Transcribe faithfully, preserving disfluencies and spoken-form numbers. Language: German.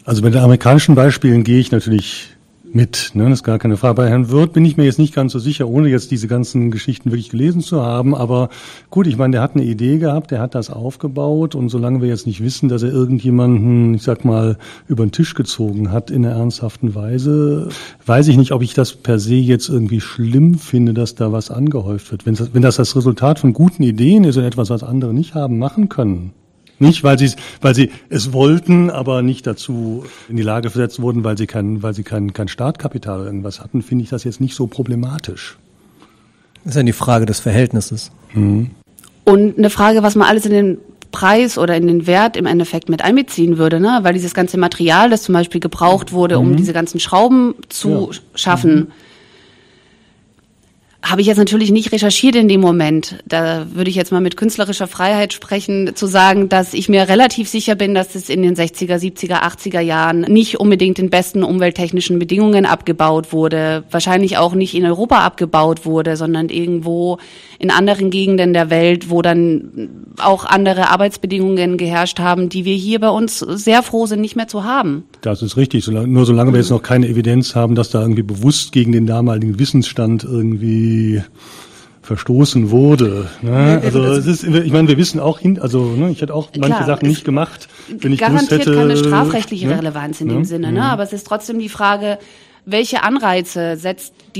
Also bei den amerikanischen Beispielen gehe ich natürlich mit, ne, das ist gar keine Frage. Bei Herrn Wirth bin ich mir jetzt nicht ganz so sicher, ohne jetzt diese ganzen Geschichten wirklich gelesen zu haben. Aber gut, ich meine, der hat eine Idee gehabt, der hat das aufgebaut. Und solange wir jetzt nicht wissen, dass er irgendjemanden, ich sag mal, über den Tisch gezogen hat in einer ernsthaften Weise, weiß ich nicht, ob ich das per se jetzt irgendwie schlimm finde, dass da was angehäuft wird. Wenn das, wenn das das Resultat von guten Ideen ist und etwas, was andere nicht haben machen können, nicht, weil sie weil sie es wollten, aber nicht dazu in die Lage versetzt wurden, weil sie kein, weil sie kein, kein Startkapital oder irgendwas hatten, finde ich das jetzt nicht so problematisch. Das ist ja die Frage des Verhältnisses. Mhm. Und eine Frage, was man alles in den Preis oder in den Wert im Endeffekt mit einbeziehen würde, ne? Weil dieses ganze Material, das zum Beispiel gebraucht wurde, um mhm. diese ganzen Schrauben zu ja. schaffen, mhm. habe ich jetzt natürlich nicht recherchiert in dem Moment. Da würde ich jetzt mal mit künstlerischer Freiheit sprechen, zu sagen, dass ich mir relativ sicher bin, dass es in den sechziger, siebziger, achtziger Jahren nicht unbedingt in besten umwelttechnischen Bedingungen abgebaut wurde, wahrscheinlich auch nicht in Europa abgebaut wurde, sondern irgendwo in anderen Gegenden der Welt, wo dann auch andere Arbeitsbedingungen geherrscht haben, die wir hier bei uns sehr froh sind, nicht mehr zu haben. Das ist richtig. Nur solange wir jetzt noch keine Evidenz haben, dass da irgendwie bewusst gegen den damaligen Wissensstand irgendwie verstoßen wurde. Ne? Also es ist, ich meine, wir wissen auch, hin, also ne, ich hätte auch manche Klar, Sachen nicht gemacht, wenn ich garantiert gewusst hätte. Keine strafrechtliche ne? Relevanz in ne? dem Sinne, ne? Aber es ist trotzdem die Frage, welche Anreize setzt